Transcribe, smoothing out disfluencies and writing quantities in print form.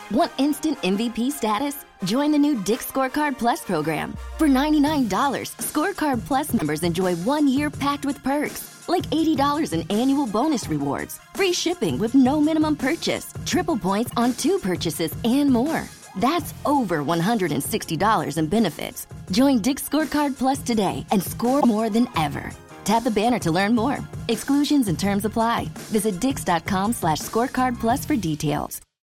Want instant MVP status? Join the new Dick's Scorecard Plus program. For $99, Scorecard Plus members enjoy 1 year packed with perks, like $80 in annual bonus rewards, free shipping with no minimum purchase, triple points on 2 purchases, and more. That's over $160 in benefits. Join Dick's Scorecard Plus today and score more than ever. Tap the banner to learn more. Exclusions and terms apply. Visit dix.com/scorecard plus for details.